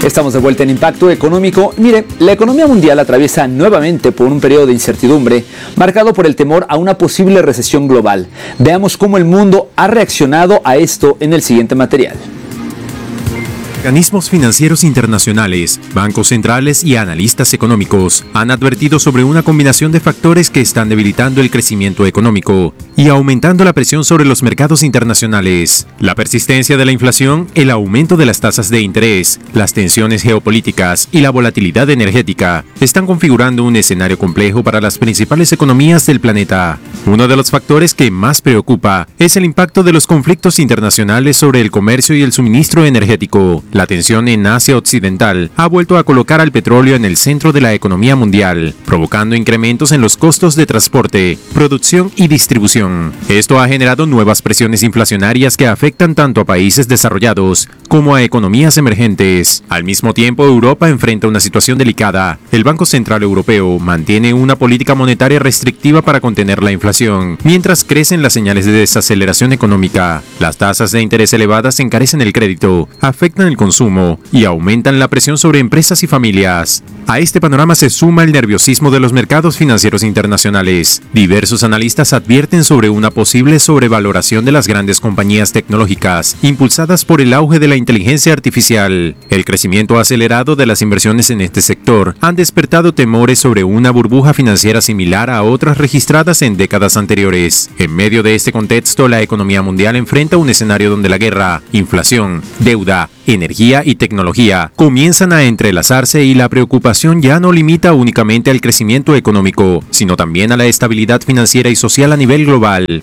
Estamos de vuelta en Impacto Económico. Mire, la economía mundial atraviesa nuevamente por un periodo de incertidumbre marcado por el temor a una posible recesión global. Veamos cómo el mundo ha reaccionado a esto en el siguiente material. Organismos financieros internacionales, bancos centrales y analistas económicos han advertido sobre una combinación de factores que están debilitando el crecimiento económico y aumentando la presión sobre los mercados internacionales. La persistencia de la inflación, el aumento de las tasas de interés, las tensiones geopolíticas y la volatilidad energética están configurando un escenario complejo para las principales economías del planeta. Uno de los factores que más preocupa es el impacto de los conflictos internacionales sobre el comercio y el suministro energético. La tensión en Asia Occidental ha vuelto a colocar al petróleo en el centro de la economía mundial, provocando incrementos en los costos de transporte, producción y distribución. Esto ha generado nuevas presiones inflacionarias que afectan tanto a países desarrollados como a economías emergentes. Al mismo tiempo, Europa enfrenta una situación delicada. El Banco Central Europeo mantiene una política monetaria restrictiva para contener la inflación, mientras crecen las señales de desaceleración económica. Las tasas de interés elevadas encarecen el crédito, afectan el consumo y aumentan la presión sobre empresas y familias. A este panorama se suma el nerviosismo de los mercados financieros internacionales. Diversos analistas advierten sobre una posible sobrevaloración de las grandes compañías tecnológicas, impulsadas por el auge de la inteligencia artificial. El crecimiento acelerado de las inversiones en este sector han despertado temores sobre una burbuja financiera similar a otras registradas en décadas anteriores. En medio de este contexto, la economía mundial enfrenta un escenario donde la guerra, inflación, deuda, energía y tecnología comienzan a entrelazarse y la preocupación ya no limita únicamente al crecimiento económico, sino también a la estabilidad financiera y social a nivel global.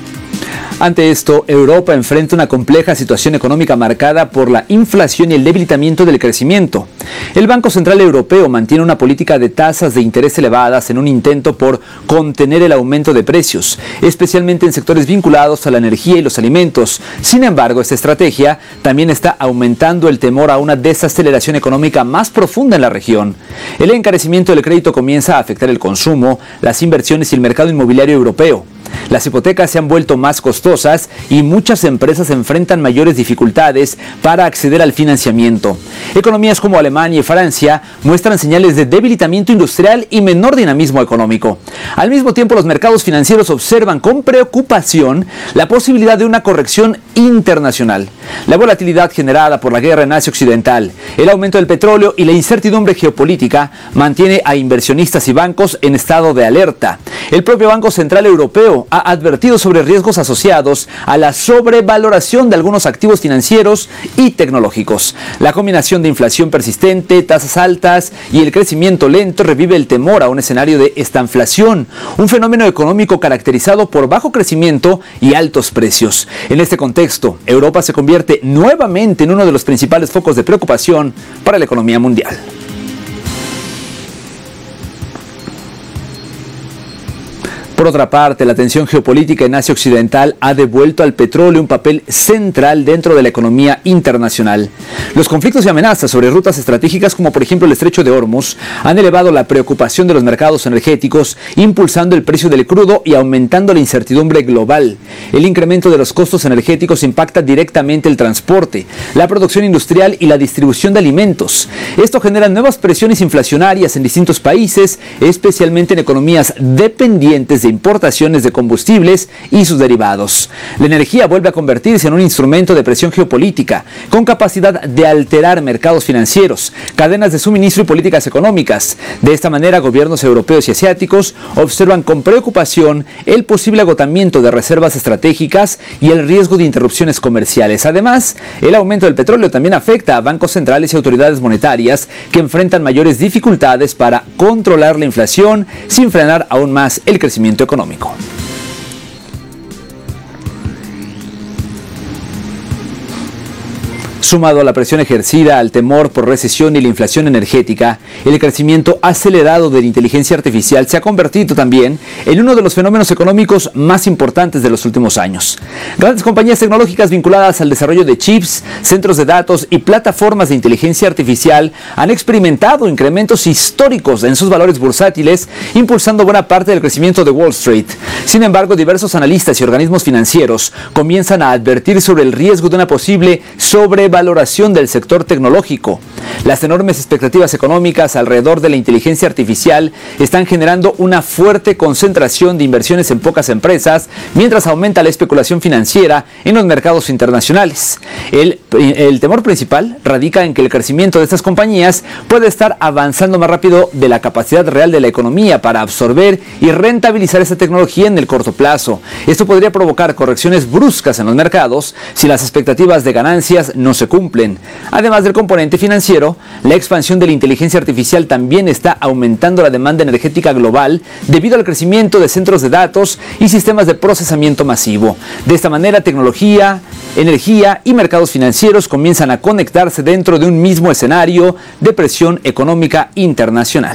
Ante esto, Europa enfrenta una compleja situación económica marcada por la inflación y el debilitamiento del crecimiento. El Banco Central Europeo mantiene una política de tasas de interés elevadas en un intento por contener el aumento de precios, especialmente en sectores vinculados a la energía y los alimentos. Sin embargo, esta estrategia también está aumentando el temor a una desaceleración económica más profunda en la región. El encarecimiento del crédito comienza a afectar el consumo, las inversiones y el mercado inmobiliario europeo. Las hipotecas se han vuelto más costosas y muchas empresas enfrentan mayores dificultades para acceder al financiamiento. Economías como Alemania y Francia muestran señales de debilitamiento industrial y menor dinamismo económico. Al mismo tiempo, los mercados financieros observan con preocupación la posibilidad de una corrección internacional. La volatilidad generada por la guerra en Asia Occidental, el aumento del petróleo y la incertidumbre geopolítica mantiene a inversionistas y bancos en estado de alerta. El propio Banco Central Europeo ha advertido sobre riesgos asociados a la sobrevaloración de algunos activos financieros y tecnológicos. La combinación de inflación persistente, tasas altas y el crecimiento lento revive el temor a un escenario de estanflación, un fenómeno económico caracterizado por bajo crecimiento y altos precios. En este contexto, Europa se convierte nuevamente en uno de los principales focos de preocupación para la economía mundial. Por otra parte, la tensión geopolítica en Asia Occidental ha devuelto al petróleo un papel central dentro de la economía internacional. Los conflictos y amenazas sobre rutas estratégicas, como por ejemplo el Estrecho de Hormuz, han elevado la preocupación de los mercados energéticos, impulsando el precio del crudo y aumentando la incertidumbre global. El incremento de los costos energéticos impacta directamente el transporte, la producción industrial y la distribución de alimentos. Esto genera nuevas presiones inflacionarias en distintos países, especialmente en economías dependientes de importaciones de combustibles y sus derivados. La energía vuelve a convertirse en un instrumento de presión geopolítica, con capacidad de alterar mercados financieros, cadenas de suministro y políticas económicas. De esta manera, gobiernos europeos y asiáticos observan con preocupación el posible agotamiento de reservas estratégicas y el riesgo de interrupciones comerciales. Además, el aumento del petróleo también afecta a bancos centrales y autoridades monetarias que enfrentan mayores dificultades para controlar la inflación sin frenar aún más el crecimiento económico. Sumado a la presión ejercida al temor por recesión y la inflación energética, el crecimiento acelerado de la inteligencia artificial se ha convertido también en uno de los fenómenos económicos más importantes de los últimos años. Grandes compañías tecnológicas vinculadas al desarrollo de chips, centros de datos y plataformas de inteligencia artificial han experimentado incrementos históricos en sus valores bursátiles, impulsando buena parte del crecimiento de Wall Street. Sin embargo, diversos analistas y organismos financieros comienzan a advertir sobre el riesgo de una posible sobrevaloración del sector tecnológico. Las enormes expectativas económicas alrededor de la inteligencia artificial están generando una fuerte concentración de inversiones en pocas empresas, mientras aumenta la especulación financiera en los mercados internacionales. El temor principal radica en que el crecimiento de estas compañías puede estar avanzando más rápido de la capacidad real de la economía para absorber y rentabilizar esta tecnología en el corto plazo. Esto podría provocar correcciones bruscas en los mercados si las expectativas de ganancias no se cumplen. Además del componente financiero, la expansión de la inteligencia artificial también está aumentando la demanda energética global debido al crecimiento de centros de datos y sistemas de procesamiento masivo. De esta manera, tecnología, energía y mercados financieros comienzan a conectarse dentro de un mismo escenario de presión económica internacional.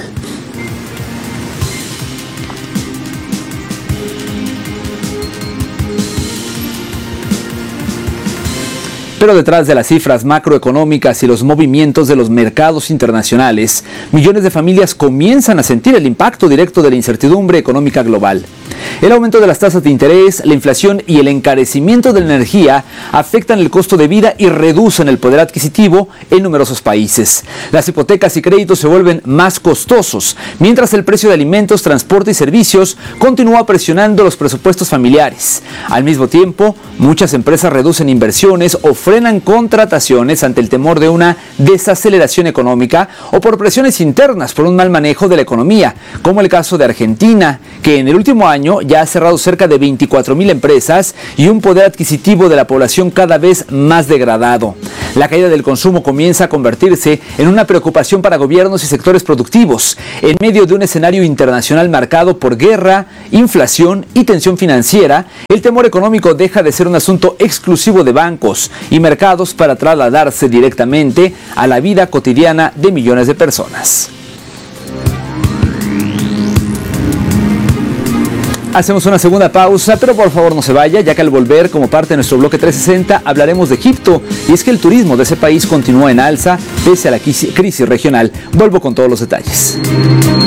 Pero detrás de las cifras macroeconómicas y los movimientos de los mercados internacionales, millones de familias comienzan a sentir el impacto directo de la incertidumbre económica global. El aumento de las tasas de interés, la inflación y el encarecimiento de la energía afectan el costo de vida y reducen el poder adquisitivo en numerosos países. Las hipotecas y créditos se vuelven más costosos, mientras el precio de alimentos, transporte y servicios continúa presionando los presupuestos familiares. Al mismo tiempo, muchas empresas reducen inversiones o frenan contrataciones ante el temor de una desaceleración económica o por presiones internas por un mal manejo de la economía, como el caso de Argentina, que en el último año ya ha cerrado cerca de 24,000 empresas y un poder adquisitivo de la población cada vez más degradado. La caída del consumo comienza a convertirse en una preocupación para gobiernos y sectores productivos, en medio de un escenario internacional marcado por guerra, inflación y tensión financiera. El temor económico deja de ser un asunto exclusivo de bancos y mercados para trasladarse directamente a la vida cotidiana de millones de personas. Hacemos una segunda pausa, pero por favor no se vaya, ya que al volver, como parte de nuestro bloque 360, hablaremos de Egipto. Y es que el turismo de ese país continúa en alza pese a la crisis regional. Vuelvo con todos los detalles.